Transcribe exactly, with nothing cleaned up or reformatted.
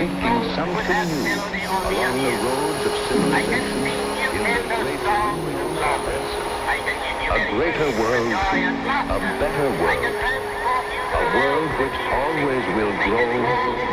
seeking something new along the roads of civilization in the great human progress. A greater world, a better world, a world which always will grow